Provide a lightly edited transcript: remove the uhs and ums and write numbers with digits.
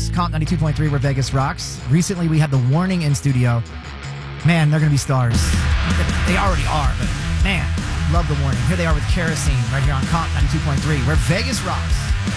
Rocks. Comp 92.3, where Vegas rocks. Recently, we had The Warning in studio. Man, they're going to be stars. They already are, but man, love The Warning. Here they are with Kerosene right here on Comp 92.3, where Vegas rocks.